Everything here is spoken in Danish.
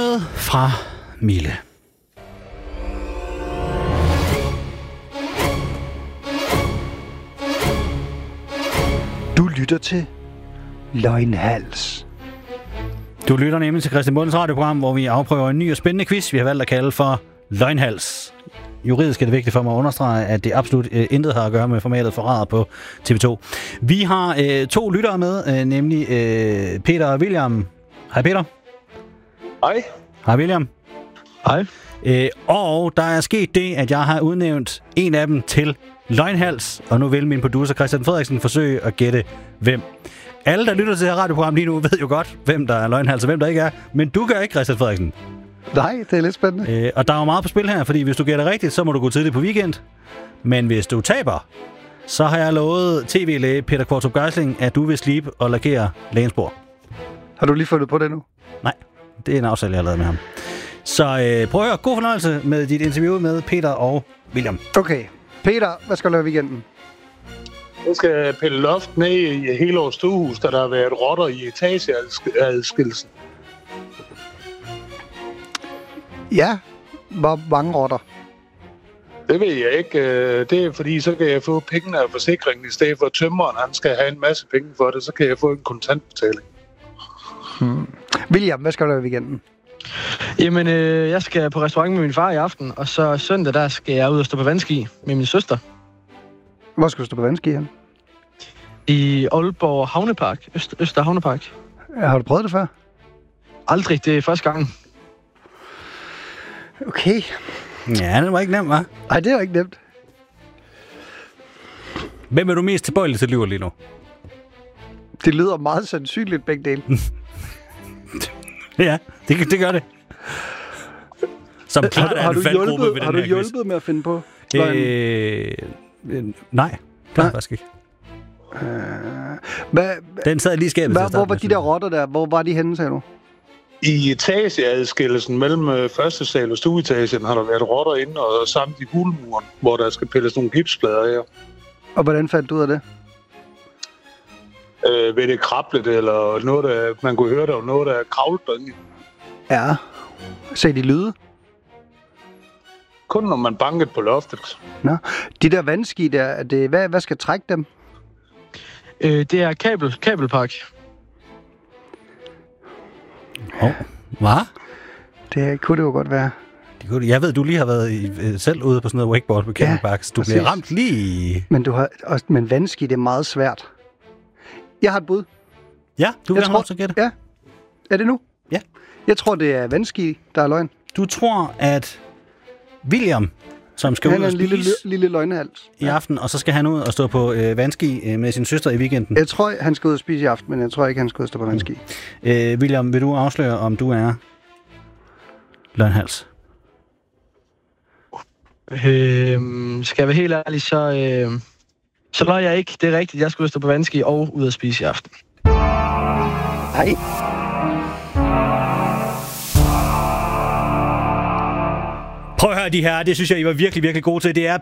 Brød fra Mille. Du lytter til Løgnhals. Du lytter nemlig til Christian Bundens radioprogram, hvor vi afprøver en ny og spændende quiz, vi har valgt at kalde for Løgnhals. Juridisk er det vigtigt for mig at understrege, at det absolut intet har at gøre med formatet Forræder på TV2. Vi har 2 lyttere med, nemlig Peter og William. Hej Peter. Hej. Hej William. Hej. Og der er sket det, at jeg har udnævnt en af dem til Løgnhals, og nu vil min producer Christian Frederiksen forsøge at gætte hvem. Alle, der lytter til det her radioprogram lige nu, ved jo godt, hvem der er Løgnhals og hvem der ikke er, men du gør ikke, Christian Frederiksen. Nej, det er lidt spændende. Og der er jo meget på spil her, fordi hvis du gætter rigtigt, så må du gå tidligt på weekend. Men hvis du taber, så har jeg lovet tv-læge Peter Kvartrup Geisling, at du vil slibe og lakere lægens bord. Har du lige fundet på det nu? Nej, det er en aftale, jeg har lavet med ham. Så prøv at høre. God fornøjelse med dit interview med Peter og William. Okay. Peter, hvad skal du lave i weekenden? Jeg skal pille loft ned i hele års stuehus, da der har været rotter i etageadskillelsen. Ja, hvor mange rotter? Det ved jeg ikke. Det er fordi, så kan jeg få pengene af forsikringen, i stedet for at tømmeren han skal have en masse penge for det, så kan jeg få en kontantbetaling. William, hvad skal du lave i weekenden? Jamen, jeg skal på restaurant med min far i aften, og så søndag, der skal jeg ud og stå på vandski med min søster. Hvor skal du stå på vandski hen? I Aalborg Havnepark, Øster Havnepark. Har du prøvet det før? Aldrig, det er første gang. Okay. Ja, det var ikke nemt, hva'? Nej, det er jo ikke nemt. Hvem er du mest tilbøjelig til at lyve lige nu? Det lyder meget sandsynligt begge dele. Ja, det gør det. Som klart er en faldgruppe ved den her Har du hjulpet med at finde på? Nej, det er faktisk ikke. Den sad lige i skabet. Hvor var de der rotter der? Hvor var de henne, sagde du? I etageadskillelsen mellem første sal og stueetagen har der været rotter inde og samt i hulmuren, hvor der skal pilles nogle gipsplader her. Og hvordan fandt du ud af det? Ved det krablet, eller noget, der man kunne høre, der var noget, der kravlede derinde. Ja. Sagde de lyde? Kun når man bankede på loftet. Nå. De der vandski der, hvad skal trække dem? Det er kabelpark. Hvad? Det kunne det jo godt være. Jeg ved, du lige har været selv ude på sådan noget wakeboard på Kabelpark, så du bliver ramt lige. Men vandski, det er meget svært. Jeg har et bud. Ja, du vil have lov til at gætte. Ja. Er det nu? Ja. Jeg tror, det er vandski, der er løgn. Du tror, at William, som skal ud og spise en lille løgnehals i aften, og så skal han ud og stå på vandski med sin søster i weekenden. Jeg tror, han skal ud og spise i aften, men jeg tror ikke, han skal ud og stå på vandski. William, vil du afsløre, om du er løgnhals? Skal jeg være helt ærlig, så løg jeg ikke. Det er rigtigt, jeg skulle stå på vandski og ud og spise i aften. Nej. Prøv at høre de her, det synes jeg, I var virkelig, virkelig gode til. Det er